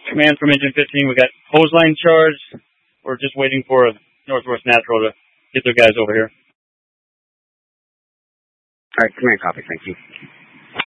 Command from Engine 15, we got hose line charged. We're just waiting for Northwest Natural to get their guys over here. All right, command copy, thank you.